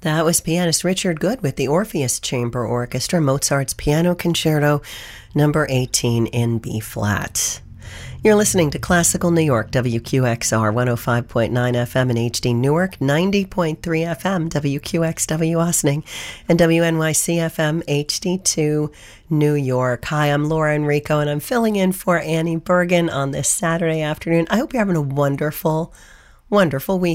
That was pianist Richard Good with the Orpheus Chamber Orchestra, Mozart's Piano Concerto number 18 in B-flat. You're listening to Classical New York, WQXR 105.9 FM in HD Newark, 90.3 FM, WQXW Austining, and WNYC FM HD2 New York. Hi, I'm Laura Enrico, and I'm filling in for Annie Bergen on this Saturday afternoon. I hope you're having a wonderful week.